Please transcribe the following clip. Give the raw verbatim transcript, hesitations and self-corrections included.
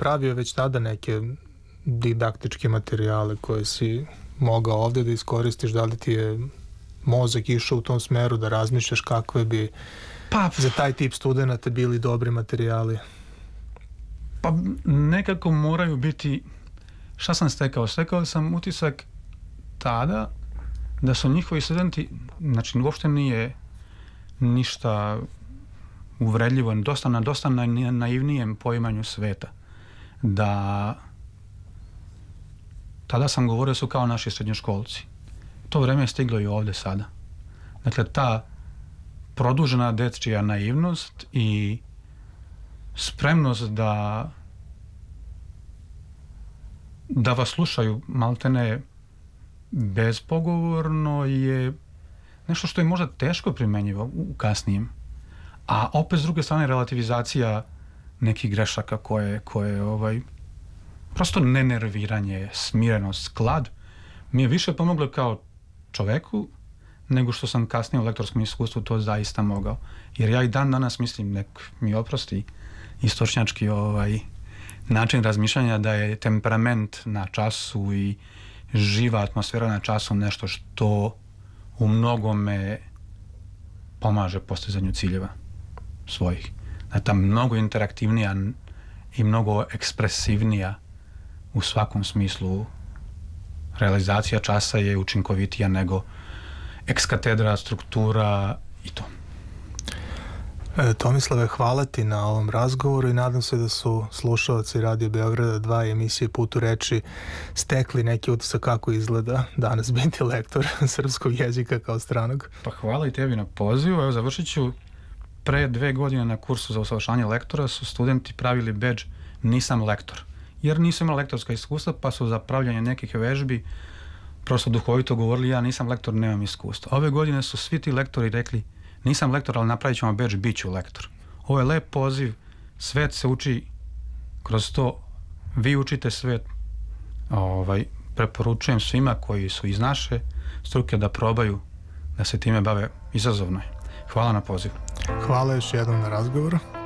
pravio već tada neke didaktičke materijale koje si mogao ovde da iskoristiš? Da li ti je mozak išao u tom smeru da razmišljaš kakve bi pa, za taj tip studenta bili dobri materijali? Pa nekako moraju biti... Šta sam stekao? Stekao sam utisak tada da su njihovi studenti, znači uopšte nije ništa uvredljivo, dosta na dosta na, naivnijem poimanju sveta. Da tada sam govorio su kao naši srednjoškolci. To vreme je stiglo i ovde sada. Dakle, ta produžena dečija naivnost i spremnost da da vas slušaju maltene bezpogovorno je nešto što je možda teško primenjivo u kasnijem. A opet s druge strane relativizacija nekih grešaka koje, koje ovaj, prosto nenerviranje, smirenost, sklad mi je više pomoglo kao čoveku nego što sam kasnije u lektorskom iskustvu to zaista mogao. Jer ja i dan danas mislim, nek mi oprosti istočnjački ovaj, način razmišljanja da je temperament na času i živa atmosfera na času nešto što u mnogome pomaže postizanju ciljeva svojih. Da je ta mnogo interaktivnija i mnogo ekspresivnija u svakom smislu realizacija časa je učinkovitija nego ekskatedra, struktura i to. E, Tomislave, hvala ti na ovom razgovoru i nadam se da su slušalci Radio Beograda dva i emisije Put u reči stekli neki utisak kako izgleda danas biti lektor srpskog jezika kao stranog. Pa hvala i tebi na pozivu. Evo, završit ću. Pre dve godine na kursu za usavršavanje lektora su studenti pravili bedž Nisam lektor. Jer nisu imali lektorska iskustva, pa su za pravljanje nekih vežbi prosto duhovito govorili ja nisam lektor, nemam iskustva. Ove godine su svi ti lektori rekli nisam lektor, ali napravit ćemo bedž, bit ću lektor. Ovo je lep poziv, svet se uči kroz to, vi učite svet. Ovaj, preporučujem svima koji su iz naše struke da probaju da se time bave, izazovno je. Hvala na pozivu. Hvala još jednom na razgovoru.